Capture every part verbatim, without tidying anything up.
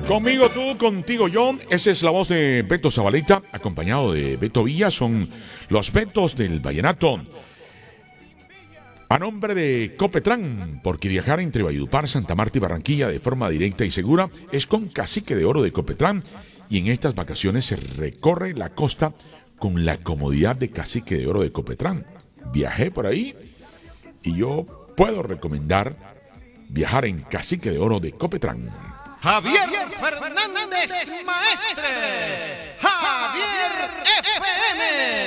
Conmigo tú, contigo yo. Esa es la voz de Beto Zabaleta, acompañado de Beto Villa. Son los Betos del Vallenato. A nombre de Copetran, porque viajar entre Valledupar, Santa Marta y Barranquilla de forma directa y segura es con Cacique de Oro de Copetran. Y en estas vacaciones se recorre la costa con la comodidad de Cacique de Oro de Copetran. Viajé por ahí y yo puedo recomendar viajar en Cacique de Oro de Copetran. Javier Fernández, maestre. Javier F M.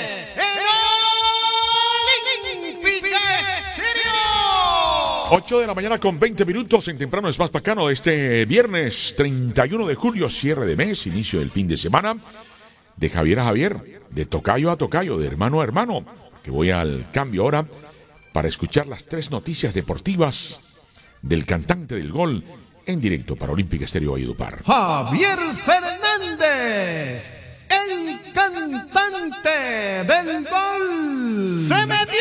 En Olímpica Estéreo. ocho de la mañana con veinte minutos en Temprano es más bacano de este viernes treinta y uno de julio, cierre de mes, inicio del fin de semana. De Javier a Javier, de tocayo a tocayo, de hermano a hermano. Que voy al cambio ahora para escuchar las tres noticias deportivas del cantante del gol en directo para Olímpica Estéreo Valledupar. Javier Fernández, el cantante del gol. ¡Se metió!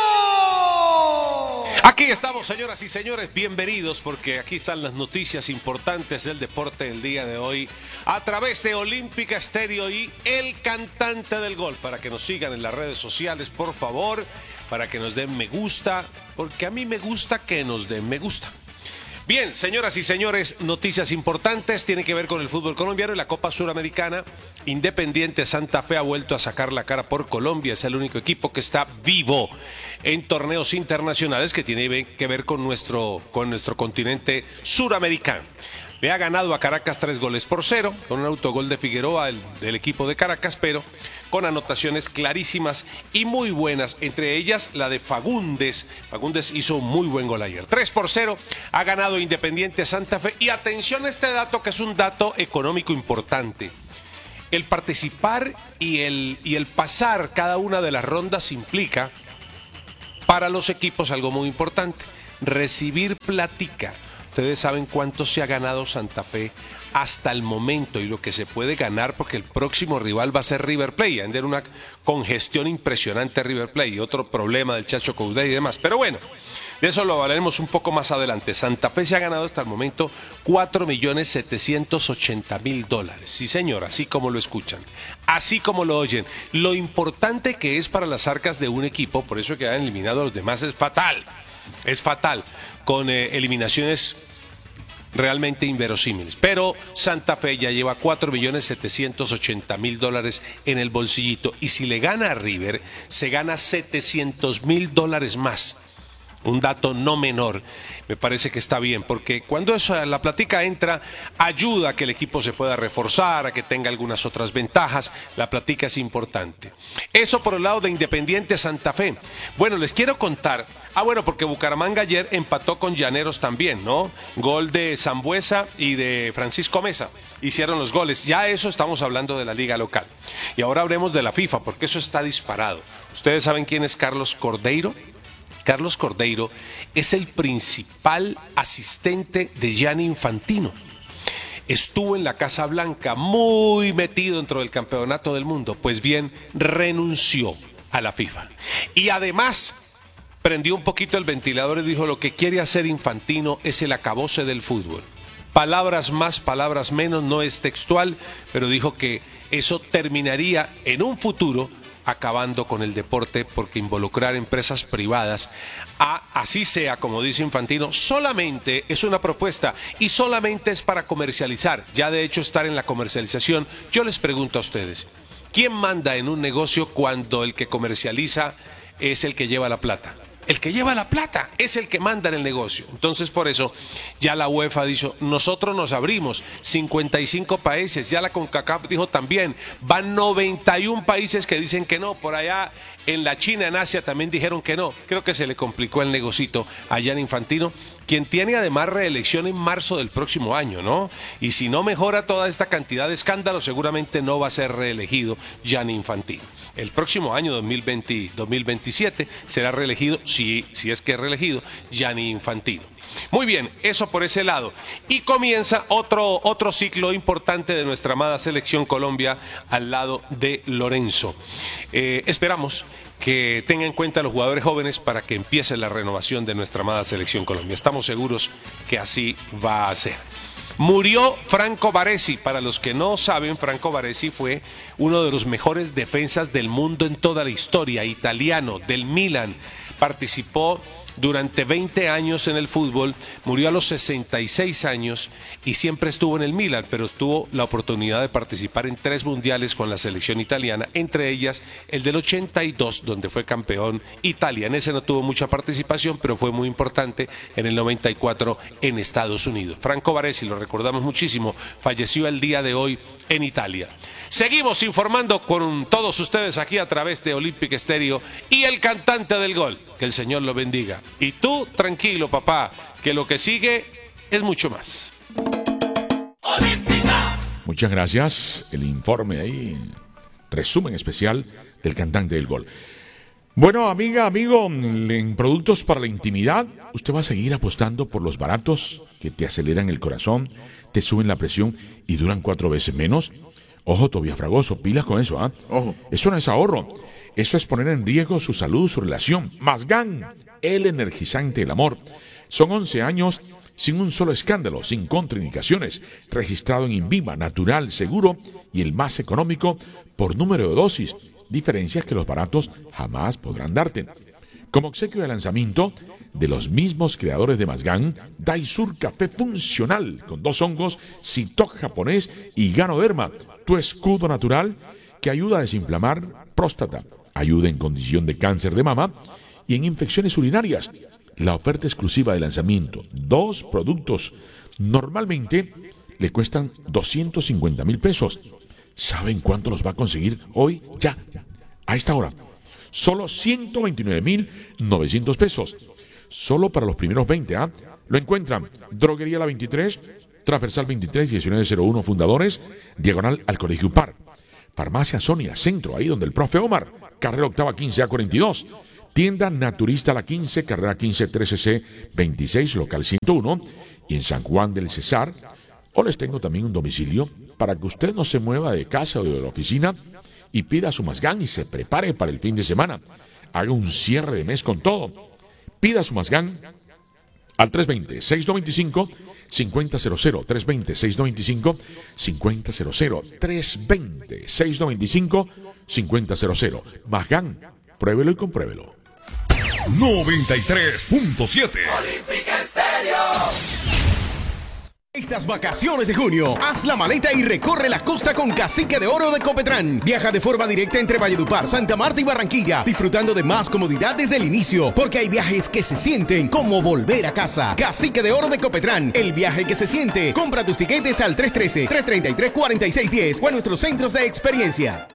Aquí estamos, señoras y señores, bienvenidos porque aquí están las noticias importantes del deporte del día de hoy a través de Olímpica Estéreo y el cantante del gol. Para que nos sigan en las redes sociales, por favor, para que nos den me gusta, porque a mí me gusta que nos den me gusta. Bien, señoras y señores, noticias importantes tienen que ver con el fútbol colombiano y la Copa Suramericana. Independiente Santa Fe ha vuelto a sacar la cara por Colombia, es el único equipo que está vivo en torneos internacionales que tiene que ver con nuestro, con nuestro continente suramericano. Le ha ganado a Caracas tres goles por cero, con un autogol de Figueroa el, del equipo de Caracas, pero con anotaciones clarísimas y muy buenas, entre ellas la de Fagundes. Fagundes hizo un muy buen gol ayer. tres por cero ha ganado Independiente Santa Fe. Y atención a este dato, que es un dato económico importante. El participar y el, y el pasar cada una de las rondas implica para los equipos algo muy importante: recibir platica. Ustedes saben cuánto se ha ganado Santa Fe hasta el momento y lo que se puede ganar, porque el próximo rival va a ser River Plate. Hay una congestión impresionante River Plate y otro problema del Chacho Coudet y demás. Pero bueno, de eso lo hablaremos un poco más adelante. Santa Fe se ha ganado hasta el momento cuatro millones setecientos ochenta mil dólares. Sí, señor, así como lo escuchan, así como lo oyen. Lo importante que es para las arcas de un equipo, por eso que han eliminado a los demás, es fatal. Es fatal, con eh, eliminaciones realmente inverosímiles. Pero Santa Fe ya lleva cuatro millones setecientos ochenta mil dólares en el bolsillito. Y si le gana a River, se gana setecientos mil dólares más. Un dato no menor. Me parece que está bien, porque cuando eso, la platica entra, ayuda a que el equipo se pueda reforzar, a que tenga algunas otras ventajas. La platica es importante. Eso por el lado de Independiente Santa Fe. Bueno, les quiero contar. Ah, bueno, porque Bucaramanga ayer empató con Llaneros también, ¿no? Gol de Sambuesa y de Francisco Mesa. Hicieron los goles. Ya eso estamos hablando de la liga local. Y ahora hablemos de la FIFA, porque eso está disparado. ¿Ustedes saben quién es Carlos Cordeiro? Carlos Cordeiro es el principal asistente de Gianni Infantino. Estuvo en la Casa Blanca muy metido dentro del campeonato del mundo. Pues bien, renunció a la FIFA. Y además prendió un poquito el ventilador y dijo: lo que quiere hacer Infantino es el acabose del fútbol. Palabras más, palabras menos, no es textual, pero dijo que eso terminaría en un futuro acabando con el deporte, porque involucrar empresas privadas, a, así sea, como dice Infantino, solamente es una propuesta y solamente es para comercializar. Ya de hecho estar en la comercialización. Yo les pregunto a ustedes, ¿quién manda en un negocio cuando el que comercializa es el que lleva la plata? El que lleva la plata es el que manda en el negocio. Entonces, por eso ya la UEFA ha dicho: nosotros nos abrimos. cincuenta y cinco países, ya la CONCACAF dijo también. Van noventa y un países que dicen que no. Por allá en la China, en Asia también dijeron que no. Creo que se le complicó el negocito a Gianni Infantino, quien tiene además reelección en marzo del próximo año, ¿no? Y si no mejora toda esta cantidad de escándalos, seguramente no va a ser reelegido Gianni Infantino. El próximo año dos mil veinte, dos mil veintisiete será reelegido, si, si es que es reelegido, Gianni Infantino. Muy bien, eso por ese lado. Y comienza otro, otro ciclo importante de nuestra amada selección Colombia al lado de Lorenzo. Eh, esperamos que tenga en cuenta a los jugadores jóvenes para que empiece la renovación de nuestra amada selección Colombia. Estamos seguros que así va a ser. Murió Franco Baresi. Para los que no saben, Franco Baresi fue uno de los mejores defensas del mundo en toda la historia, italiano, del Milan. Participó durante veinte años en el fútbol, murió a los sesenta y seis años y siempre estuvo en el Milan, pero tuvo la oportunidad de participar en tres mundiales con la selección italiana, entre ellas el del ochenta y dos, donde fue campeón Italia. En ese no tuvo mucha participación, pero fue muy importante en el noventa y cuatro en Estados Unidos. Franco Baresi, lo recordamos muchísimo, falleció el día de hoy en Italia. Seguimos informando con todos ustedes aquí a través de Olympic Stereo y el cantante del gol. Que el Señor lo bendiga. Y tú, tranquilo, papá, que lo que sigue es mucho más. Olímpica. Muchas gracias. El informe ahí, resumen especial del cantante del gol. Bueno, amiga, amigo, en productos para la intimidad, usted va a seguir apostando por los baratos que te aceleran el corazón, te suben la presión y duran cuatro veces menos. Ojo, Tobias Fragoso, pilas con eso, ¿ah? ¿eh? Ojo, eso no es ahorro. Eso es poner en riesgo su salud, su relación. Mazgán, el energizante del amor. Son once años sin un solo escándalo, sin contraindicaciones. Registrado en INVIMA, natural, seguro y el más económico por número de dosis. Diferencias que los baratos jamás podrán darte. Como obsequio de lanzamiento de los mismos creadores de Mazgán, Daisur Café Funcional con dos hongos, Citoc japonés y Ganoderma, tu escudo natural que ayuda a desinflamar próstata, ayuda en condición de cáncer de mama y en infecciones urinarias. La oferta exclusiva de lanzamiento, dos productos, normalmente le cuestan doscientos cincuenta mil pesos. ¿Saben cuánto los va a conseguir hoy? Ya, a esta hora. Solo ciento veintinueve mil novecientos pesos. Solo para los primeros veinte, ¿ah? ¿eh? Lo encuentran Droguería La veintitrés, Transversal veintitrés, diecinueve cero uno, Fundadores, diagonal al Colegio Par. Farmacia Sonia, centro, ahí donde el profe Omar, carrera octava quince A cuarenta y dos. Tienda Naturista La quince, carrera quince trece C veintiséis, local ciento uno. Y en San Juan del Cesar, o les tengo también un domicilio para que usted no se mueva de casa o de la oficina y pida su Mazgán y se prepare para el fin de semana. Haga un cierre de mes con todo. Pida su Mazgán al tres dos cero, seis dos cinco, cinco cero cero cero, tres dos cero, seis dos cinco, cinco cero cero cero, tres dos cero, seis dos cinco, cinco cero cero. Mazgán, pruébelo y compruébelo. noventa y tres punto siete Olímpica Estéreo. Estas vacaciones de junio, haz la maleta y recorre la costa con Cacique de Oro de Copetrán. Viaja de forma directa entre Valledupar, Santa Marta y Barranquilla, disfrutando de más comodidad desde el inicio, porque hay viajes que se sienten como volver a casa. Cacique de Oro de Copetrán, el viaje que se siente. Compra tus tiquetes al tres uno tres, tres tres tres, cuatro seis uno cero o a nuestros centros de experiencia.